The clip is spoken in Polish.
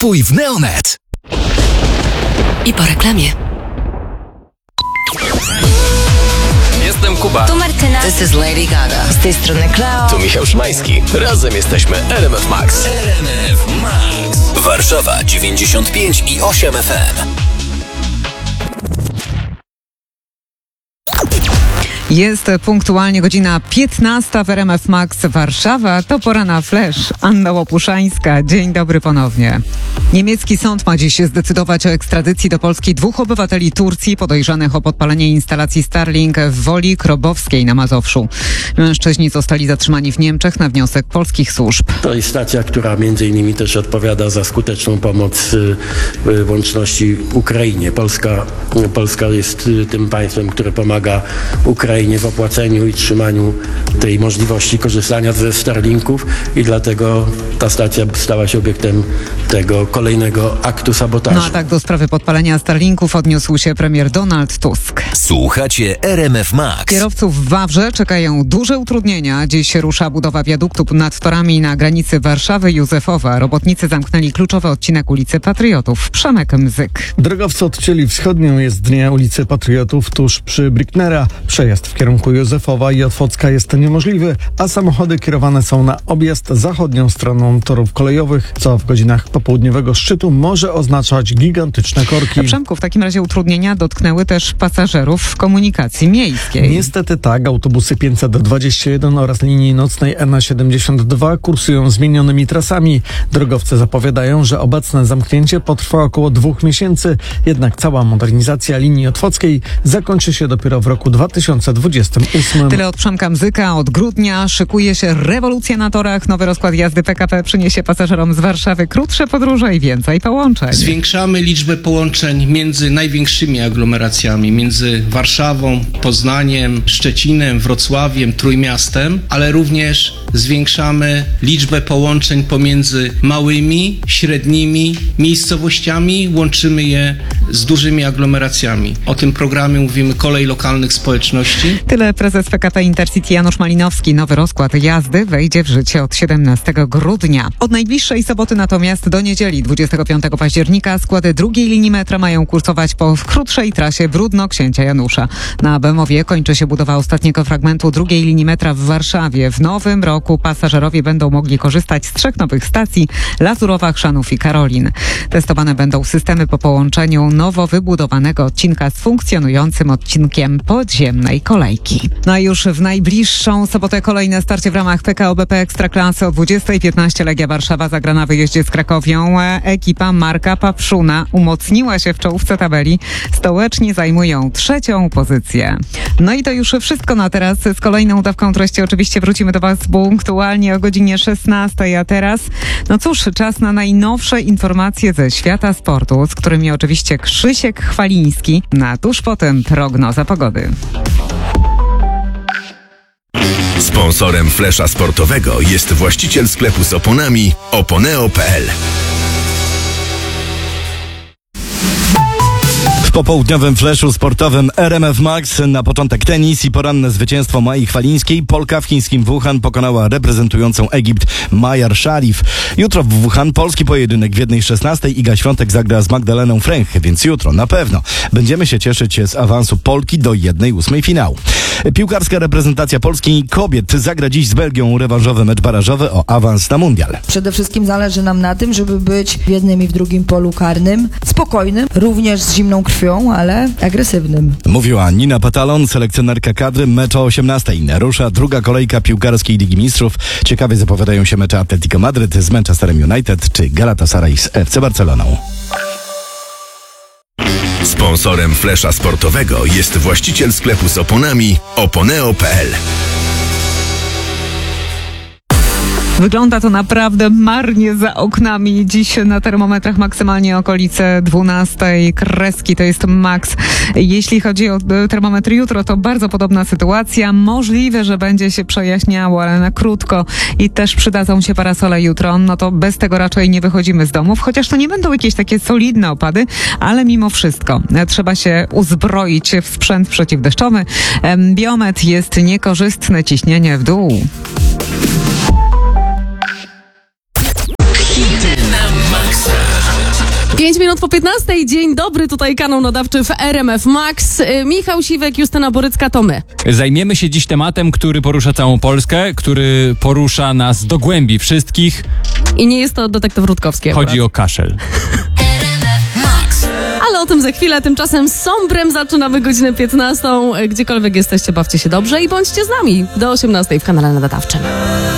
Kupuj w Neonet. I po reklamie. Jestem Kuba. Tu Martyna. This is Lady Gaga. Z tej strony Cleo. Tu Michał Szymański. Razem jesteśmy RMF Max. RMF Max. Warszawa 95,8 FM. Jest punktualnie godzina 15 w RMF Max Warszawa. To pora na Flash. Anna Łopuszańska. Dzień dobry ponownie. Niemiecki sąd ma dziś zdecydować o ekstradycji do Polski 2 obywateli Turcji podejrzanych o podpalenie instalacji Starlink w Woli Krobowskiej na Mazowszu. Mężczyźni zostali zatrzymani w Niemczech na wniosek polskich służb. To jest stacja, która między innymi też odpowiada za skuteczną pomoc w łączności Ukrainie. Polska jest tym państwem, które pomaga Ukrainie w opłaceniu i trzymaniu tej możliwości korzystania ze Starlinków i dlatego ta stacja stała się obiektem tego kolejnego aktu sabotażu. No a tak do sprawy podpalenia Starlinków odniósł się premier Donald Tusk. Słuchacie RMF Max. Kierowców w Wawrze czekają duże utrudnienia. Dziś rusza budowa wiaduktu nad torami na granicy Warszawy i Józefowa. Robotnicy zamknęli kluczowy odcinek ulicy Patriotów. Przemek Mzyk. Drogowcy odcięli wschodnią jezdnię ulicy Patriotów tuż przy Bricknera. Przejazd w kierunku Józefowa i Otwocka jest niemożliwy, a samochody kierowane są na objazd zachodnią stroną torów kolejowych, co w godzinach popołudniowego szczytu może oznaczać gigantyczne korki. Przemku, w takim razie utrudnienia dotknęły też pasażerów w komunikacji miejskiej. Niestety tak, autobusy 521 oraz linii nocnej N72 kursują zmienionymi trasami. Drogowcy zapowiadają, że obecne zamknięcie potrwa około 2 miesięcy, jednak cała modernizacja linii otwockiej zakończy się dopiero w roku 2028. Tyle od Przemka Mzyka. Od grudnia szykuje się rewolucja na torach. Nowy rozkład jazdy PKP przyniesie pasażerom z Warszawy krótsze podróże i więcej połączeń. Zwiększamy liczbę połączeń między największymi aglomeracjami, między Warszawą, Poznaniem, Szczecinem, Wrocławiem, Trójmiastem, ale również zwiększamy liczbę połączeń pomiędzy małymi, średnimi miejscowościami, łączymy je z dużymi aglomeracjami. O tym programie mówimy Kolej Lokalnych Społeczności. Tyle prezes PKP Intercity Janusz Malinowski. Nowy rozkład jazdy wejdzie w życie od 17 grudnia. Od najbliższej soboty natomiast do niedzieli 25 października składy drugiej linii metra mają kursować po krótszej trasie Bródno-Księcia Janusza. Na Bemowie kończy się budowa ostatniego fragmentu drugiej linii metra w Warszawie. W nowym roku pasażerowie będą mogli korzystać z 3 nowych stacji: Lazurowa, Chrzanów i Karolin. Testowane będą systemy po połączeniu nowo wybudowanego odcinka z funkcjonującym odcinkiem podziemnej kolejki. No a już w najbliższą sobotę kolejne starcie w ramach PKO BP Ekstraklasy o 20:15 Legia Warszawa zagra na wyjeździe z Krakowią. Ekipa Marka Papszuna umocniła się w czołówce tabeli. Stołeczni zajmują 3. pozycję. No i to już wszystko na teraz. Z kolejną dawką treści oczywiście wrócimy do Was punktualnie o godzinie 16. A teraz, no cóż, czas na najnowsze informacje ze świata sportu, z którymi oczywiście Krzysiek Chwaliński, a tuż potem prognoza pogody. Sponsorem Flesza Sportowego jest właściciel sklepu z oponami oponeo.pl. W popołudniowym fleszu sportowym RMF Max na początek tenis i poranne zwycięstwo Mai Chwalińskiej. Polka w chińskim Wuhan pokonała reprezentującą Egipt Mayar Sharif. Jutro w Wuhan polski pojedynek w 1:16 Iga Świątek zagra z Magdaleną Fręch, więc jutro na pewno będziemy się cieszyć z awansu Polki do 1/8 finału. Piłkarska reprezentacja Polski kobiet zagra dziś z Belgią rewanżowy mecz barażowy o awans na mundial. Przede wszystkim zależy nam na tym, żeby być w jednym i w drugim polu karnym spokojnym, również z zimną krwią, ale agresywnym. Mówiła Nina Patalon, selekcjonerka kadry. Mecz o 18:00 rusza druga kolejka piłkarskiej Ligi Mistrzów. Ciekawie zapowiadają się mecze Atletico Madryt z Manchesterem United czy Galatasaray z FC Barceloną. Sponsorem Flesza Sportowego jest właściciel sklepu z oponami oponeo.pl. Wygląda to naprawdę marnie za oknami. Dziś na termometrach maksymalnie okolice 12 kreski, to jest maks. Jeśli chodzi o termometr jutro, to bardzo podobna sytuacja. Możliwe, że będzie się przejaśniało, ale na krótko i też przydadzą się parasole jutro. No to bez tego raczej nie wychodzimy z domów, chociaż to nie będą jakieś takie solidne opady, ale mimo wszystko trzeba się uzbroić w sprzęt przeciwdeszczowy. Biometr jest niekorzystne, ciśnienie w dół. Hity na maksa. 5 minut po 15. Dzień dobry, tutaj kanał nadawczy w RMF Max. Michał Siwek, Justyna Borycka, to my. Zajmiemy się dziś tematem, który porusza całą Polskę, który porusza nas do głębi wszystkich. I nie jest to detektyw Rutkowski. Chodzi o kaszel. Ale o tym za chwilę. Tymczasem z Sombrem zaczynamy godzinę 15. Gdziekolwiek jesteście, bawcie się dobrze i bądźcie z nami do 18 w kanale nadawczym.